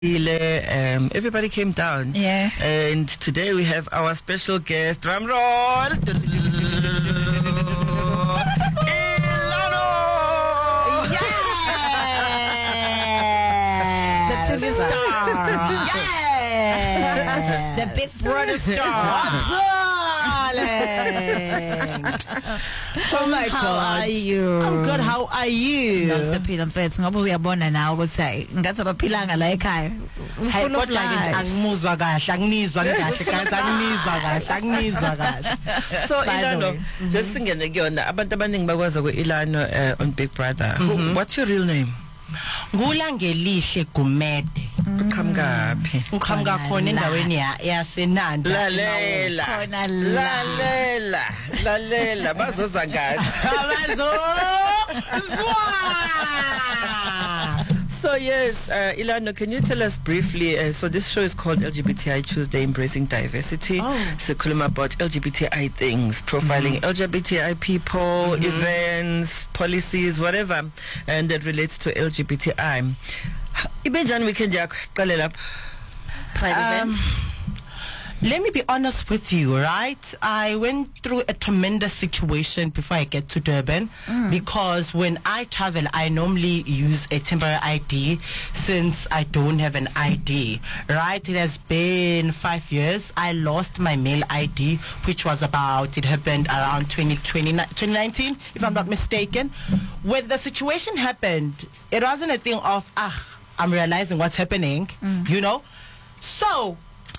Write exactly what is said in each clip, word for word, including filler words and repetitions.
Um, everybody came down. Yeah. And today we have our special guest. Drum roll. Ilano. Yeah. The T V star. Yeah. The Big Brother star. Oh my How God. are you? I'm good. How are you? Ngisaphila mfethu ngoba uyabona nawe ukuthi ngathi abaphilanga la ekhaya. Hey, kodwa ke angimuzwa kahle, anginizwa kahle, guys, anginizwa kahle, anginizwa kahle. So By the Ilano, way. just singene kuyona abantu abaningi bakwazi ku Ilano uh, on Big Brother. Who, what's your real name? Ngulangelihle Gumede. Uqhamukapi? Uqhamuka khona endaweni yaseNanda. Lalela. Khona la. Lalela. Lalela. Bazoza ngani? So yes, uh, Ilano, can you tell us briefly? Uh, so this show is called L G B T I Tuesday, Embracing Diversity. Oh. So column about L G B T I things, profiling mm-hmm. L G B T I people, mm-hmm. events, policies, whatever, and that relates to L G B T I. Ibenjani weekend yakho? Qale lapha. Pride event. Let me be honest with you, right? I went through a tremendous situation before I get to Durban mm. because when I travel, I normally use a temporary I D since I don't have an I D, right? It has been five years. I lost my male I D, which was about, it happened around twenty twenty, twenty nineteen, if mm. I'm not mistaken. When the situation happened, it wasn't a thing of, ah, I'm realizing what's happening, mm. you know? So,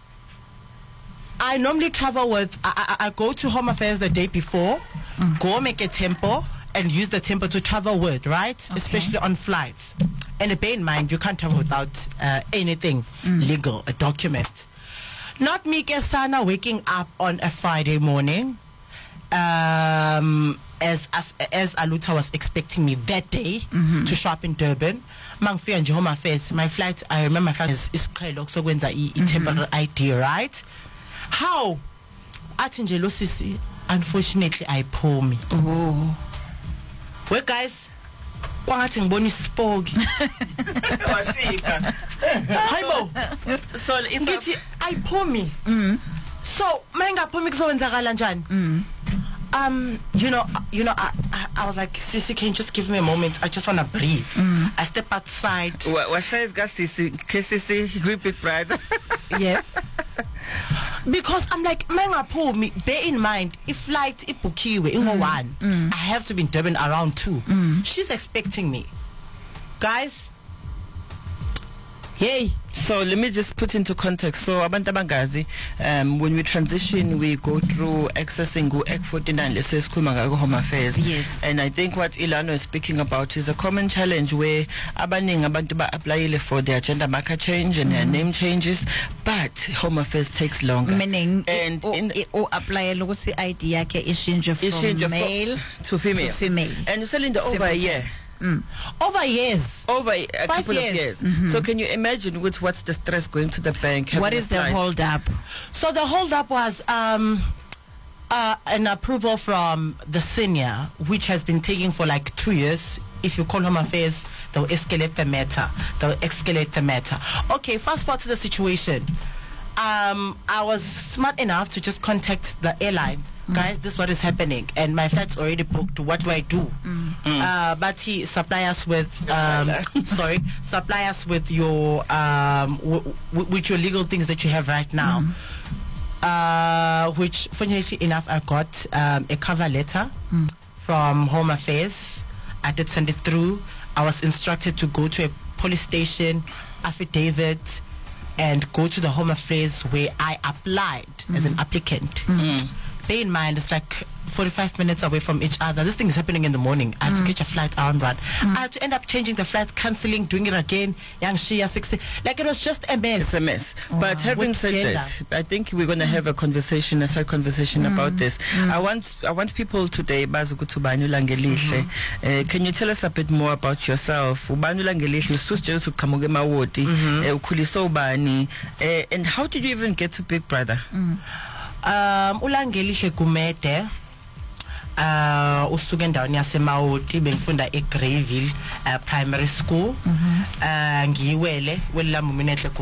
I normally travel with, I, I, I go to Home Affairs the day before, mm. go make a tempo, and use the tempo to travel with, right? Okay. Especially on flights. And bear in mind, you can't travel without uh, anything mm. legal, a document. Not me, Kesana, waking up on a Friday morning, um, as, as as Aluta was expecting me that day mm-hmm. to shop in Durban. Mangfi and Home Affairs, my flight, I remember my flight is, is so when the temporary I D, right? How? Atinjelo Sisi, unfortunately, I pull me. Oh. Well, guys, kwangathi ngibona isipoki. Washika. Hayibo. So ngithi I pull me. Mm. So, mangaphumi kuzowenzakala njani? Mm. Um, you know, you know, I, I, I was like, Sisi, can you just give me a moment? I just want to breathe. Mm. I step outside. Washa's got Sisi, Sisi, Big Brother. Yeah. Because I'm like, menga pull me. Bear in mind, if flight ibukiwe in mm. one, mm. I have to be in Durban around two. Mm. She's expecting me, guys. Yay. So let me just put into context. So abantu abangazi, um, when we transition, we go through accessing go Act forty-nine. Let's say Home Affairs. Yes. And I think what Ilano is speaking about is a common challenge where abaning abantu ba apply for their gender marker change and mm-hmm. their name changes, but Home Affairs takes longer. Meaning, and o, in o apply lokuthi I D yakhe ishintshe from ishintshe male to female. To female. And you're selling the over a year. Mm. Over years. Over a Five couple years. of years. Mm-hmm. So can you imagine with what's the stress going to the bank? What is the hold up? So the hold up was um, uh, an approval from the senior, which has been taking for like two years. If you call Home Affairs, they'll escalate the matter. They'll escalate the matter. Okay, fast forward to the situation. Um, I was smart enough to just contact the airline. Mm. Guys, this is what is happening, and my flight's already booked. What do I do? Mm. Mm. Uh, but he supply us with, um, sorry, supply us with your, um, w- w- with your legal things that you have right now. Mm. Uh, which, fortunately enough, I got um, a cover letter mm. from Home Affairs. I did send it through. I was instructed to go to a police station, affidavit, and go to the Home Affairs where I applied mm. as an applicant. Mm. Bear in mind, it's like forty-five minutes away from each other. This thing is happening in the morning. I have mm. to catch a flight around one. Mm. I had to end up changing the flight, cancelling, doing it again. Young Shia sixty. Like it was just a mess. It's a mess. Oh, but having said gender? that, I think we're going to have a conversation, a side conversation mm. about this. Mm. I want I want people today, Bazukutubanu Langelihle. Uh, can you tell us a bit more about yourself? Ubanu Langelihle, Susjesu Kamugema Woti, Ukuliso Bani, and how did you even get to Big Brother? Mm. Um, Ulangelihle Gumede. uh usuke endaweni yaseMawoti bengifunda eGreyville uh, Primary School uh ngiwele welami mina